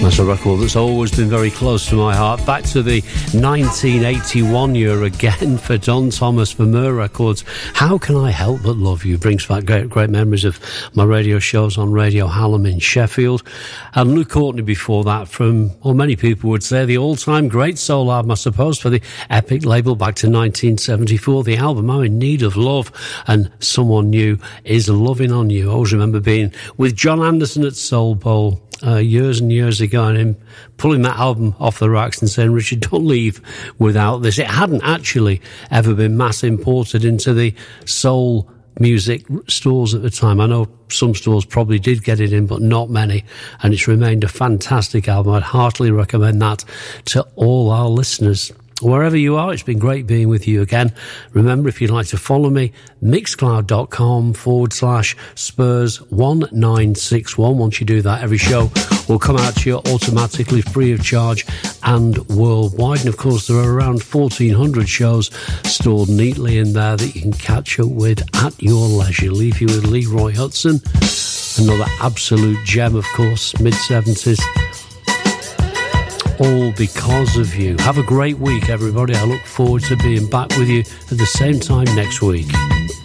That's a record that's always been very close to my heart. Back to the 1981 year again for Don Thomas for Mer Records. How Can I Help But Love You? Brings back great memories of my radio shows on Radio Hallam in Sheffield. And Lou Courtney before that from, well, many people would say the all-time great soul album, I suppose, for the Epic label back to 1974. The album I'm in Need of Love and Someone New is Loving on You. I always remember being with John Anderson at Soul Bowl years and years ago, and him pulling that album off the racks and saying, Richard, don't leave without this. It hadn't actually ever been mass imported into the soul music stores at the time. I know some stores probably did get it in, but not many, and it's remained a fantastic album. I'd heartily recommend that to all our listeners. Wherever you are, it's been great being with you again. Remember, if you'd like to follow me, mixcloud.com/Spurs1961. Once you do that, every show will come out to you automatically, free of charge and worldwide. And of course, there are around 1,400 shows stored neatly in there that you can catch up with at your leisure. Leave you with Leroy Hudson, another absolute gem, of course, mid-70s. All Because of You. Have a great week, everybody. I look forward to being back with you at the same time next week.